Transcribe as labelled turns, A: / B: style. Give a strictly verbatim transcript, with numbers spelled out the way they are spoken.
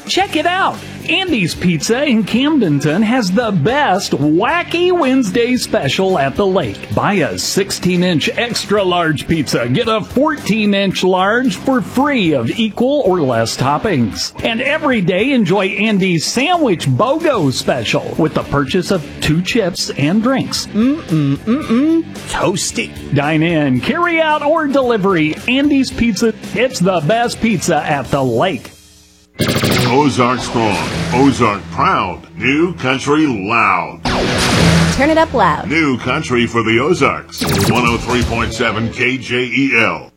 A: Check it out. Andy's Pizza in Camdenton has the best Wacky Wednesday special at the lake. Buy a sixteen inch extra large pizza, get a fourteen inch large for free of equal or less toppings. And every day enjoy Andy's Sandwich BOGO special with the purchase of two chips and drinks. Mm-mm-mm-mm. Toasty. Dine in, carry out, or delivery. Andy's Pizza. It's the best pizza at the lake.
B: Ozark strong, Ozark proud, New Country loud.
C: Turn it up loud.
B: New Country for the Ozarks, one oh three point seven K J E L.